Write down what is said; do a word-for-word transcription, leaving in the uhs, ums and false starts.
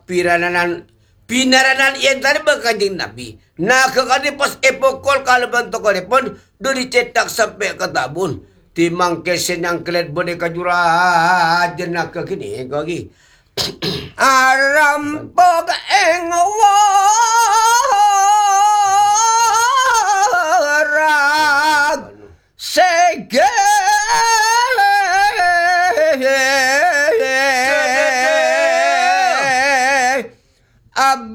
piranan pinaranan iyan tadi berkanjing Nabi. Nah kekali pas epokol kalau bantu telepon do dicetak sampai ke tabun. Timang kesen yang kelet boleh kajura jenak ke kini kaki. Arampok engwarag sege